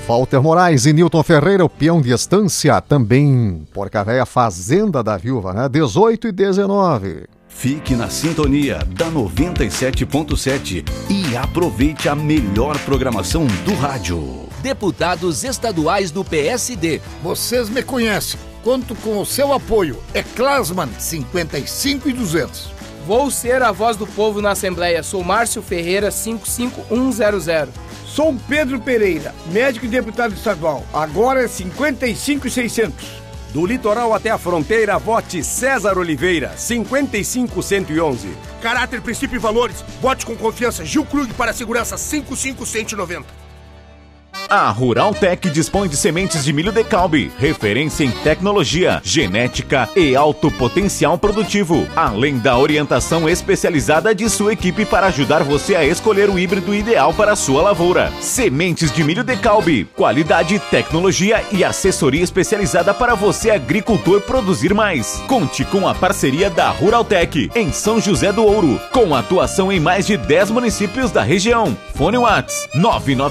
Walter Moraes e Newton Ferreira, o peão de estância, também Porca Véia, Fazenda da Viúva, né? 18 e 19. Fique na sintonia da 97.7 e aproveite a melhor programação do rádio. Deputados estaduais do PSD. Vocês me conhecem. Conto com o seu apoio. É Klasman 55 e 200. Vou ser a voz do povo na Assembleia. Sou Márcio Ferreira 55100. Sou Pedro Pereira, médico e deputado estadual. Agora é 55 e 600. Do litoral até a fronteira, vote César Oliveira, 55111. Caráter, princípio e valores. Vote com confiança Gil Krug para a segurança 55190. A Ruraltec dispõe de sementes de milho Decalbe, referência em tecnologia, genética e alto potencial produtivo, além da orientação especializada de sua equipe para ajudar você a escolher o híbrido ideal para a sua lavoura. Sementes de milho Decalbe, qualidade, tecnologia e assessoria especializada para você, agricultor, produzir mais. Conte com a parceria da Ruraltec em São José do Ouro, com atuação em mais de 10 municípios da região. Fone WhatsApp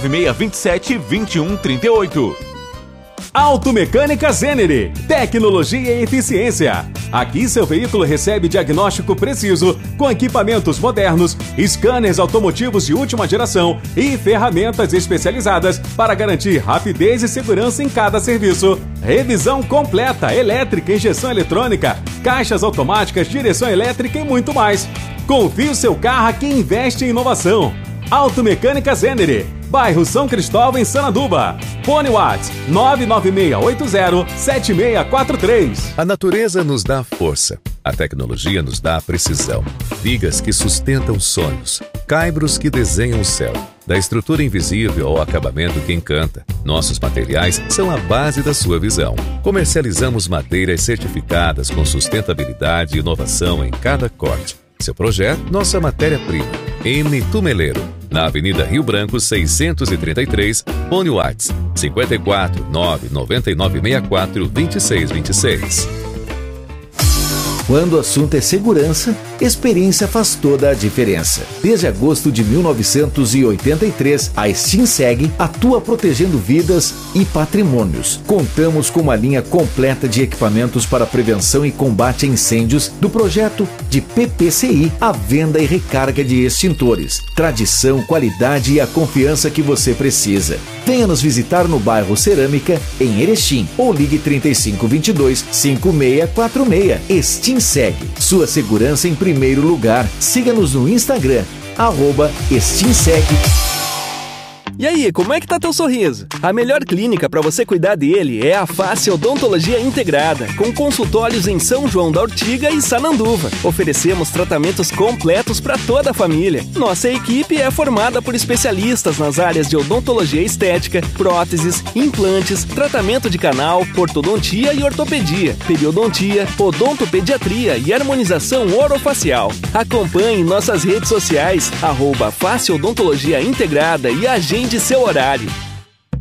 99627-2138. Automecânica Zenere, tecnologia e eficiência. Aqui seu veículo recebe diagnóstico preciso com equipamentos modernos, scanners automotivos de última geração e ferramentas especializadas para garantir rapidez e segurança em cada serviço. Revisão completa, elétrica, injeção eletrônica, caixas automáticas, direção elétrica e muito mais. Confie o seu carro a quem investe em inovação. Automecânica Zenere, bairro São Cristóvão, em Sananduba. Fone WhatsApp 996807643. A natureza nos dá força, a tecnologia nos dá precisão. Vigas que sustentam sonhos, caibros que desenham o céu. Da estrutura invisível ao acabamento que encanta, nossos materiais são a base da sua visão. Comercializamos madeiras certificadas com sustentabilidade e inovação em cada corte. Seu projeto, nossa matéria-prima. M. Tumeleiro, na Avenida Rio Branco 633, Fone WhatsApp 54 99964 2626. Quando o assunto é segurança, experiência faz toda a diferença. Desde agosto de 1983, a Stinseg atua protegendo vidas e patrimônios. Contamos com uma linha completa de equipamentos para prevenção e combate a incêndios, do projeto de PPCI à venda e recarga de extintores. Tradição, qualidade e a confiança que você precisa. Venha nos visitar no bairro Cerâmica, em Erechim, ou ligue 3522-5646. Stinseg, sua segurança em primeiro lugar. Siga-nos no Instagram, @Stinseg. E aí, como é que tá teu sorriso? A melhor clínica para você cuidar dele é a Face Odontologia Integrada, com consultórios em São João da Ortiga e Sananduva. Oferecemos tratamentos completos para toda a família. Nossa equipe é formada por especialistas nas áreas de odontologia estética, próteses, implantes, tratamento de canal, ortodontia e ortopedia, periodontia, odontopediatria e harmonização orofacial. Acompanhe nossas redes sociais, @Face Odontologia Integrada, e agende de seu horário.